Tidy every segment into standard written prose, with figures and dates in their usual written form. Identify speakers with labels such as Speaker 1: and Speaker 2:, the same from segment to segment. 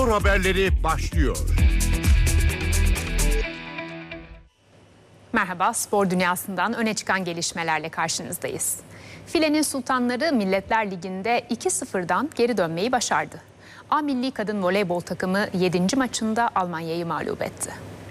Speaker 1: Spor haberleri başlıyor.
Speaker 2: Merhaba, spor dünyasından öne çıkan gelişmelerle karşınızdayız. Filenin Sultanları Milletler Ligi'nde 2-0'dan geri dönmeyi başardı. A Milli Kadın Voleybol takımı 7. maçında Almanya'yı mağlup etti.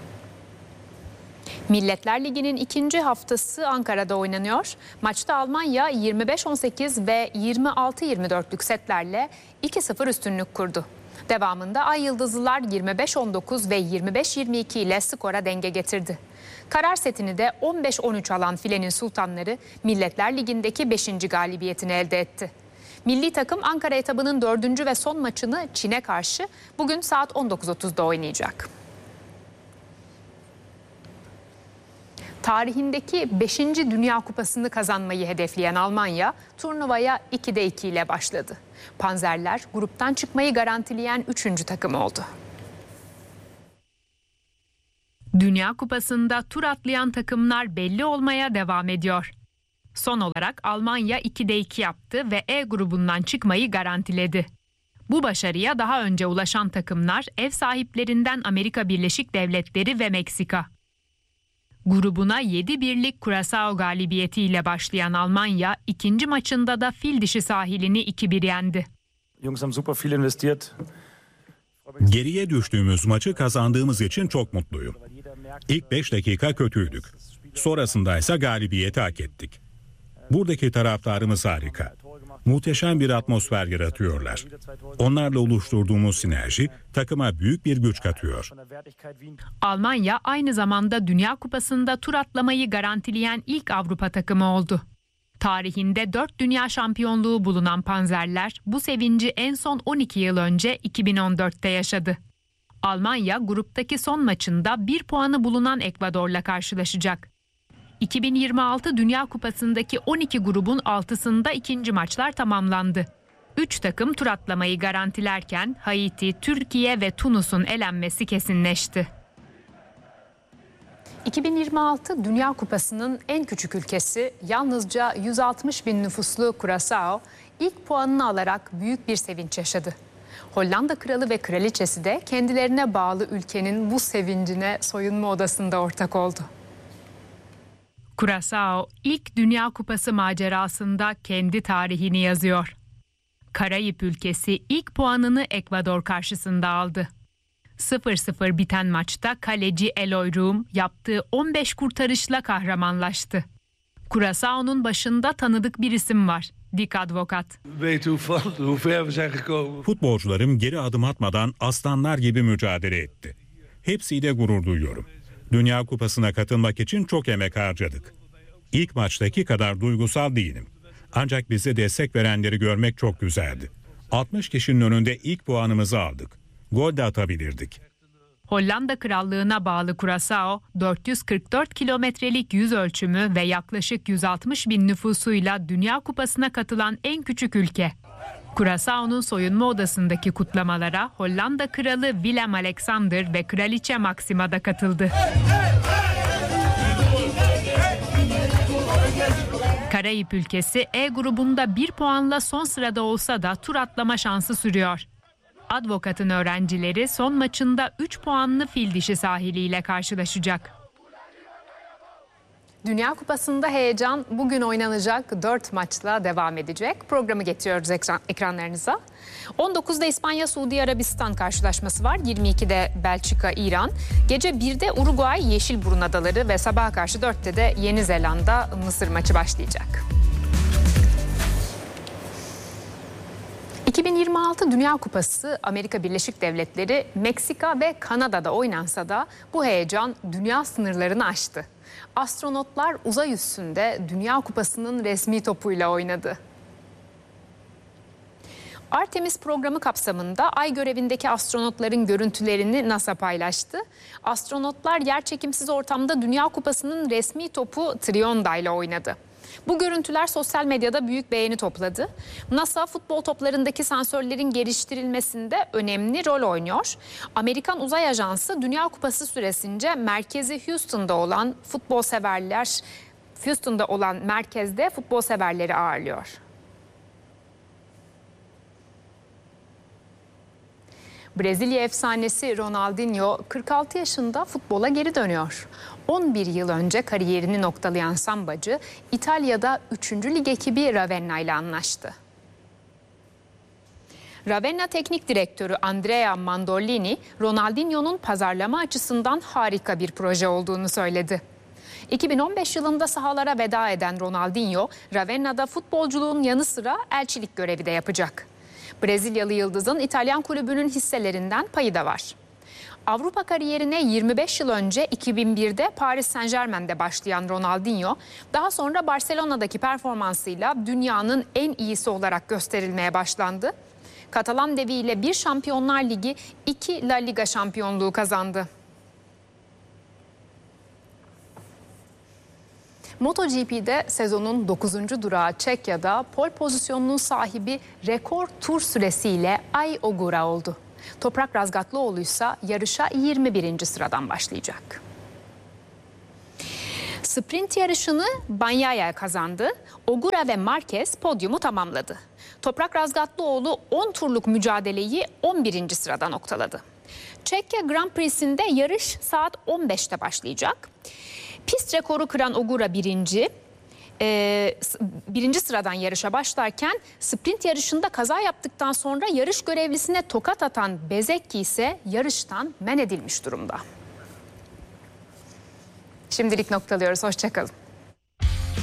Speaker 2: Milletler Ligi'nin ikinci haftası Ankara'da oynanıyor. Maçta Almanya 25-18 ve 26-24'lük setlerle 2-0 üstünlük kurdu. Devamında Ay Yıldızlılar 25-19 ve 25-22 ile skora denge getirdi. Karar setini de 15-13 alan Filenin Sultanları Milletler Ligi'ndeki 5. galibiyetini elde etti. Milli takım Ankara etabının 4. ve son maçını Çin'e karşı bugün saat 19.30'da oynayacak. Tarihindeki 5. Dünya Kupası'nı kazanmayı hedefleyen Almanya turnuvaya 2'de 2 ile başladı. Panzerler gruptan çıkmayı garantileyen 3. takım oldu. Dünya Kupası'nda tur atlayan takımlar belli olmaya devam ediyor. Son olarak Almanya 2'de 2 yaptı ve E grubundan çıkmayı garantiledi. Bu başarıya daha önce ulaşan takımlar ev sahiplerinden Amerika Birleşik Devletleri ve Meksika. Grubuna 7-1'lik Curaçao galibiyetiyle başlayan Almanya ikinci maçında da fil dişi sahilini 2-1 yendi.
Speaker 3: Geriye düştüğümüz maçı kazandığımız için çok mutluyum. İlk 5 dakika kötüydük. Sonrasında ise galibiyeti hak ettik. Buradaki taraftarımız harika. Muhteşem bir atmosfer yaratıyorlar. Onlarla oluşturduğumuz sinerji takıma büyük bir güç katıyor.
Speaker 2: Almanya aynı zamanda Dünya Kupası'nda tur atlamayı garantileyen ilk Avrupa takımı oldu. Tarihinde 4 dünya şampiyonluğu bulunan Panzerler bu sevinci en son 12 yıl önce 2014'te yaşadı. Almanya gruptaki son maçında 1 puanı bulunan Ekvador'la karşılaşacak. 2026 Dünya Kupası'ndaki 12 grubun 6'sında ikinci maçlar tamamlandı. 3 takım tur atlamayı garantilerken Haiti, Türkiye ve Tunus'un elenmesi kesinleşti. 2026 Dünya Kupası'nın en küçük ülkesi yalnızca 160 bin nüfuslu Curaçao ilk puanını alarak büyük bir sevinç yaşadı. Hollanda kralı ve kraliçesi de kendilerine bağlı ülkenin bu sevincine soyunma odasında ortak oldu. Curaçao ilk Dünya Kupası macerasında kendi tarihini yazıyor. Karayip ülkesi ilk puanını Ekvador karşısında aldı. 0-0 biten maçta kaleci Eloy Rum yaptığı 15 kurtarışla kahramanlaştı. Curaçao'nun başında tanıdık bir isim var. Dick Advocat.
Speaker 3: Futbolcularım geri adım atmadan aslanlar gibi mücadele etti. Hepsiyle gurur duyuyorum. Dünya Kupası'na katılmak için çok emek harcadık. İlk maçtaki kadar duygusal değilim. Ancak bize destek verenleri görmek çok güzeldi. 60 kişinin önünde ilk puanımızı aldık. Gol de atabilirdik.
Speaker 2: Hollanda Krallığı'na bağlı Curaçao, 444 kilometrelik yüz ölçümü ve yaklaşık 160 bin nüfusuyla Dünya Kupası'na katılan en küçük ülke. Curaçao'nun soyunma odasındaki kutlamalara Hollanda Kralı Willem-Alexander ve Kraliçe Maxima da katıldı. Karayip ülkesi E grubunda 1 puanla son sırada olsa da tur atlama şansı sürüyor. Advokat'ın öğrencileri son maçında 3 puanlı fil dişi sahiliyle karşılaşacak. Dünya Kupası'nda heyecan bugün oynanacak 4 maçla devam edecek. Programı getiriyoruz ekranlarınıza. 19'da İspanya-Suudi Arabistan karşılaşması var. 22'de Belçika-İran. Gece 1'de Uruguay-Yeşilburun Adaları ve sabaha karşı 4'te de Yeni Zelanda-Mısır maçı başlayacak. 2026 Dünya Kupası Amerika Birleşik Devletleri, Meksika ve Kanada'da oynansa da bu heyecan dünya sınırlarını aştı. Astronotlar uzay üstünde Dünya Kupası'nın resmi topuyla oynadı. Artemis programı kapsamında Ay görevindeki astronotların görüntülerini NASA paylaştı. Astronotlar yerçekimsiz ortamda Dünya Kupası'nın resmi topu Trionda ile oynadı. Bu görüntüler sosyal medyada büyük beğeni topladı. NASA futbol toplarındaki sensörlerin geliştirilmesinde önemli rol oynuyor. Amerikan Uzay Ajansı Dünya Kupası süresince merkezi Houston'da olan merkezde futbol severleri ağırlıyor. Brezilya efsanesi Ronaldinho 46 yaşında futbola geri dönüyor. 11 yıl önce kariyerini noktalayan sambacı İtalya'da 3. lig ekibi Ravenna ile anlaştı. Ravenna Teknik Direktörü Andrea Mandolini, Ronaldinho'nun pazarlama açısından harika bir proje olduğunu söyledi. 2015 yılında sahalara veda eden Ronaldinho, Ravenna'da futbolculuğun yanı sıra elçilik görevi de yapacak. Brezilyalı yıldızın İtalyan kulübünün hisselerinden payı da var. Avrupa kariyerine 25 yıl önce 2001'de Paris Saint-Germain'de başlayan Ronaldinho, daha sonra Barcelona'daki performansıyla dünyanın en iyisi olarak gösterilmeye başlandı. Katalan deviyle bir Şampiyonlar Ligi, 2 La Liga şampiyonluğu kazandı. MotoGP'de sezonun 9. durağı Çekya'da pole pozisyonunun sahibi rekor tur süresiyle Ai Ogura oldu. Toprak Razgatlıoğlu ise yarışa 21. sıradan başlayacak. Sprint yarışını Bagnaia kazandı. Ogura ve Marquez podyumu tamamladı. Toprak Razgatlıoğlu 10 turluk mücadeleyi 11. sırada noktaladı. Çekya Grand Prix'sinde yarış saat 15'te başlayacak. Pist rekoru kıran Ogura birinci sıradan yarışa başlarken sprint yarışında kaza yaptıktan sonra yarış görevlisine tokat atan Bezecchi ise yarıştan men edilmiş durumda. Şimdilik noktalıyoruz. Hoşça kalın.